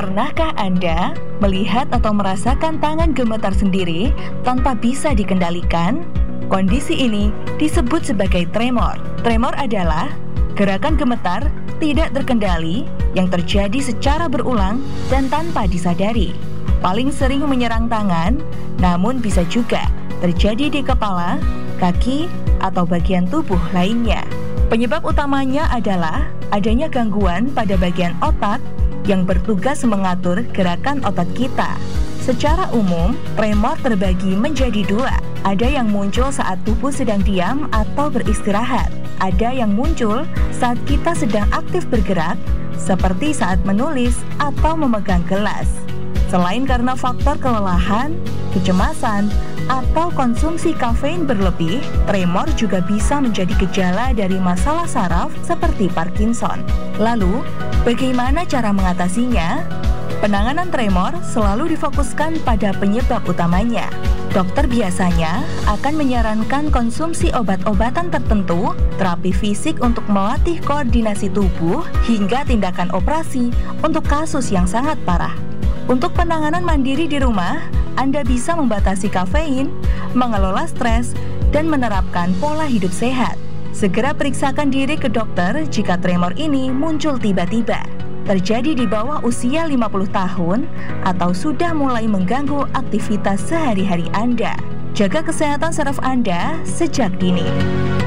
Pernahkah Anda melihat atau merasakan tangan gemetar sendiri tanpa bisa dikendalikan? Kondisi ini disebut sebagai tremor. Tremor adalah gerakan gemetar tidak terkendali yang terjadi secara berulang dan tanpa disadari. Paling sering menyerang tangan, namun bisa juga terjadi di kepala, kaki, atau bagian tubuh lainnya. Penyebab utamanya adalah adanya gangguan pada bagian otak yang bertugas mengatur gerakan otot kita. Secara umum, tremor terbagi menjadi dua. Ada yang muncul saat tubuh sedang diam atau beristirahat. Ada yang muncul saat kita sedang aktif bergerak, seperti saat menulis atau memegang gelas. Selain karena faktor kelelahan, kecemasan, atau konsumsi kafein berlebih, tremor juga bisa menjadi gejala dari masalah saraf seperti Parkinson. Lalu, bagaimana cara mengatasinya? Penanganan tremor selalu difokuskan pada penyebab utamanya. Dokter biasanya akan menyarankan konsumsi obat-obatan tertentu, terapi fisik untuk melatih koordinasi tubuh, hingga tindakan operasi untuk kasus yang sangat parah. Untuk penanganan mandiri di rumah, Anda bisa membatasi kafein, mengelola stres, dan menerapkan pola hidup sehat. Segera periksakan diri ke dokter jika tremor ini muncul tiba-tiba, terjadi di bawah usia 50 tahun, atau sudah mulai mengganggu aktivitas sehari-hari Anda. Jaga kesehatan saraf Anda sejak dini.